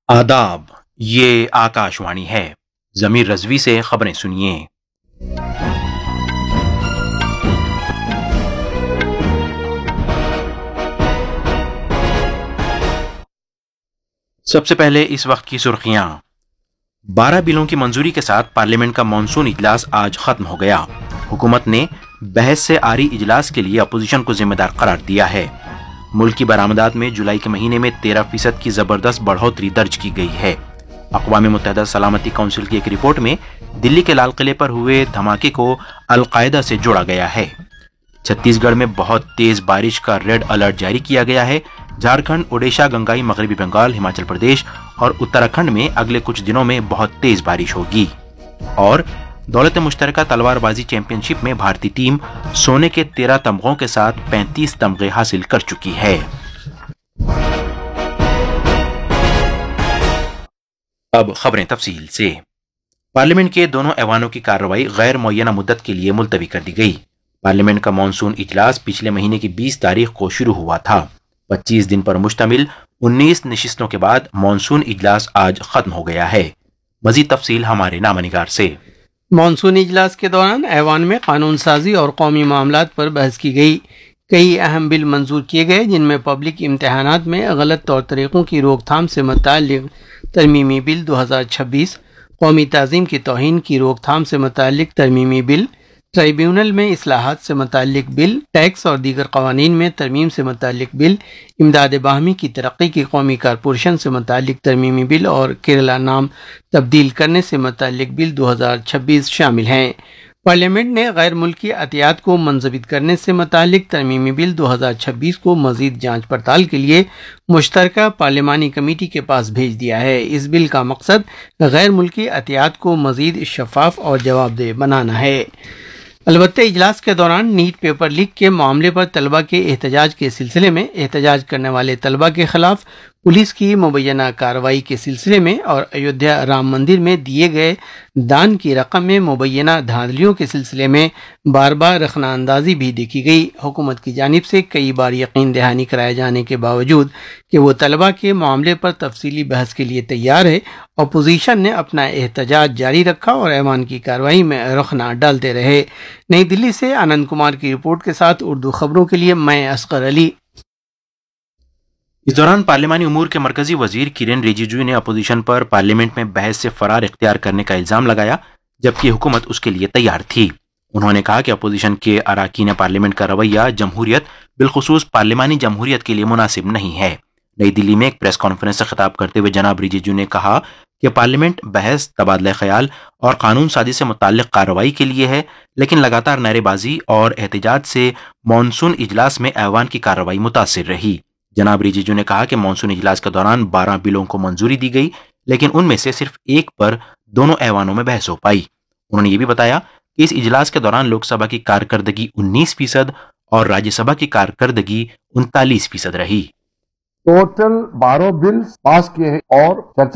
आदाब, ये आकाशवाणी है। ज़मीर रज़वी से खबरें सुनिए। सबसे पहले इस वक्त की सुर्खियां। 12 बिलों की मंजूरी के साथ पार्लियामेंट का मॉनसून इजलास आज खत्म हो गया। हुकूमत ने बहस से आरी इजलास के लिए अपोजिशन को जिम्मेदार करार दिया है। मुल्क की बरामदात में जुलाई के महीने में 13% की जबरदस्त बढ़ोतरी दर्ज की गई है। अक़वाम मुत्तहिदा सलामती काउंसिल की एक रिपोर्ट में दिल्ली के लाल किले पर हुए धमाके को अलकायदा से जोड़ा गया है। छत्तीसगढ़ में बहुत तेज बारिश का रेड अलर्ट जारी किया गया है। झारखंड, ओडिशा, गंगाई, मगरबी बंगाल, हिमाचल प्रदेश और उत्तराखंड में अगले कुछ दिनों में बहुत तेज बारिश होगी। और दौलत मुश्तरका तलवारबाजी चैंपियनशिप में भारतीय टीम सोने के 13 तमगों के साथ 35 तमगे हासिल कर चुकी है। अब खबरें तफसील से। पार्लियामेंट के दोनों ऐवानों की कार्रवाई गैर मुअय्यना मुद्दत के लिए मुलतवी कर दी गई। पार्लियामेंट का मॉनसून इजलास पिछले महीने की 20 तारीख को शुरू हुआ था। 25 दिन पर मुश्तमिल 19 नशिस्तों के बाद मॉनसून इजलास आज खत्म हो गया है। मजीद तफसील हमारे नामनिगार से। मॉनसून इजलास के दौरान ऐवान में कानून साजी और कौमी मामलात पर बहस की गई। कई अहम बिल मंजूर किए गए, जिनमें पब्लिक इम्तहानात में गलत तौर तरीक़ों की रोकथाम से मुताल्लिक़ तरमीमी बिल 2026, कौमी ताज़ीम की तौहीन की रोकथाम से मुताल्लिक़ तरमीमी बिल, ट्राइब्यूनल में इस्लाहात से मुताल्लिक़ बिल, टैक्स और दीगर क़वानीन में तरमीम से मुताल्लिक़ बिल, इमदाद बाहमी की तरक्की की कौमी कारपोरेशन से मुताल्लिक़ तरमीमी बिल और केरला नाम तब्दील करने से मुताल्लिक़ बिल 2026 शामिल हैं। पार्लियामेंट ने गैर मुल्की अतियात को मुंजबित करने से मुताल्लिक़ तरमीमी बिल 2026 को मज़ीद जांच पड़ताल के लिए मुश्तरका पार्लिमानी कमेटी के पास भेज दिया है। इस बिल का मकसद गैर मुल्की अतियात को मज़ीद शफाफ और जवाबदेह बनाना है। अलबत्ता इजलास के दौरान नीट पेपर लीक के मामले पर तलबा के एहतजाज के सिलसिले में एहतजाज करने वाले तलबा के खिलाफ पुलिस की मुबैना कार्रवाई के सिलसिले में और अयोध्या राम मंदिर में दिए गए दान की रकम में मुबैना धांधलियों के सिलसिले में बार बार रखना अंदाजी भी देखी गई। हुकूमत की जानिब से कई बार यकीन दहानी कराए जाने के बावजूद कि वो तलबा के मामले पर तफसीली बहस के लिए तैयार है, अपोजिशन ने अपना एहतजाज जारी रखा और ऐवान की कार्रवाई में रखना डालते रहे। नई दिल्ली से आनंद कुमार की रिपोर्ट के साथ उर्दू खबरों के लिए मैं असगर अली। इस दौरान पार्लियामानी उमूर के मरकजी वजीर किरेन रिजिजू ने अपोजिशन पर पार्लियामेंट में बहस से फरार इख्तियार करने का इल्जाम लगाया, जबकि हुकूमत उसके लिए तैयार थी। उन्होंने कहा कि अपोजिशन के अराकीन पार्लियामेंट का रवैया जमहूरियत, बिलखुसूस पार्लियामानी जमहूरियत के लिए मुनासिब नहीं है। नई दिल्ली में एक प्रेस कॉन्फ्रेंस से खिताब करते हुए जनाब रिजिजू ने कहा कि पार्लियामेंट बहस, तबादला ख्याल और कानून साजी से मुताल्लिक कार्रवाई के लिए है, लेकिन लगातार नारेबाजी और एहतजाज से मॉनसून इजलास में ऐवान की कार्रवाई मुतासिर रही। जनाब रिजिजू ने कहा कि मॉनसून इजलास के दौरान 12 बिलों को मंजूरी दी गई, लेकिन उनमें से सिर्फ एक पर दोनों ऐवानों में बहस हो पाई। उन्होंने ये भी बताया कि इस इजलास के दौरान लोकसभा की कारकर्दगी 19% और राज्यसभा की कारकर्दगी 39% रही। टोटल 12 बिल पास किए हैं और चर्चा